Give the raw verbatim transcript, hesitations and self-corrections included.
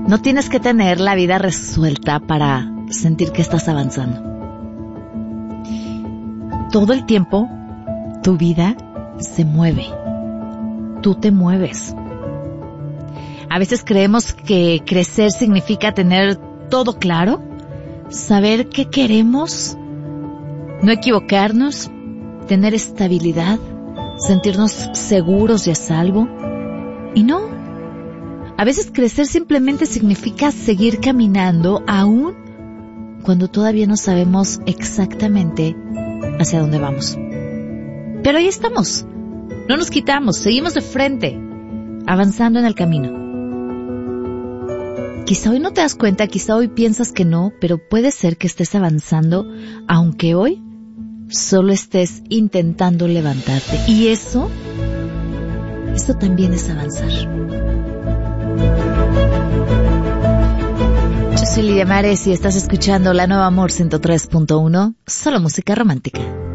No tienes que tener la vida resuelta para sentir que estás avanzando. Todo el tiempo, tu vida se mueve. Tú te mueves. A veces creemos que crecer significa tener todo claro, saber qué queremos, no equivocarnos, tener estabilidad, sentirnos seguros y a salvo. Y no. A veces crecer simplemente significa seguir caminando aún cuando todavía no sabemos exactamente hacia dónde vamos. Pero ahí estamos. No nos quitamos, seguimos de frente, avanzando en el camino. Quizá hoy no te das cuenta, quizá hoy piensas que no, pero puede ser que estés avanzando, aunque hoy solo estés intentando levantarte. Y eso, eso también es avanzar. Yo soy Lidia Mares y estás escuchando La Nueva Amor ciento tres punto uno, solo música romántica.